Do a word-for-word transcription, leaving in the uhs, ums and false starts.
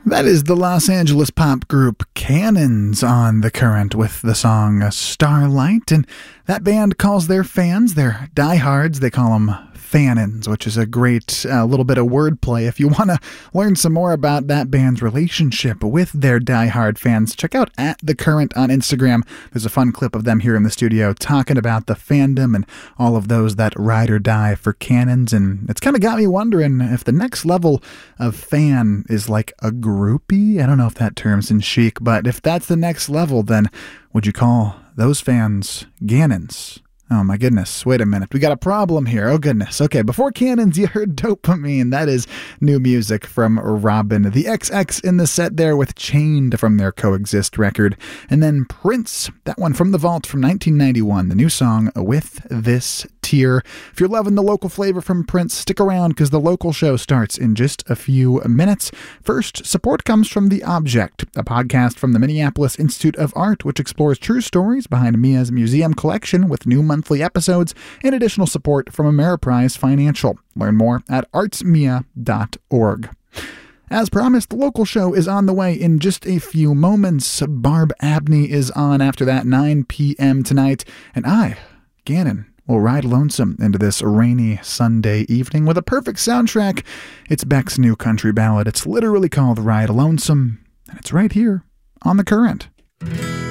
That is the Los Angeles pop group Cannons on The Current with the song Starlight, and that band calls their fans, their diehards, they call them Fannons, which is a great uh, little bit of wordplay. If you want to learn some more about that band's relationship with their diehard fans, check out at The Current on Instagram. There's a fun clip of them here in the studio talking about the fandom and all of those that ride or die for Cannons, and it's kind of got me wondering if the next level of fan is like a groupie. I don't know if that term's in chic, but if that's the next level, then would you call those fans Gannons? Oh my goodness, wait a minute, we got a problem here, oh goodness. Okay, before Cannons, you heard Dopamine, that is new music from Robin. The X X in the set there with Chained from their Coexist record. And then Prince, that one from the vault from nineteen ninety-one, the new song With This Tear. If you're loving the local flavor from Prince, stick around because the local show starts in just a few minutes. First, support comes from The Object, a podcast from the Minneapolis Institute of Art, which explores true stories behind Mia's museum collection with new monthly episodes and additional support from Ameriprise Financial. Learn more at arts mia dot org. As promised, the local show is on the way in just a few moments. Barb Abney is on after that, nine p.m. tonight, and I, Gannon, will ride lonesome into this rainy Sunday evening with a perfect soundtrack. It's Beck's new country ballad. It's literally called Ride Lonesome, and it's right here on The Current.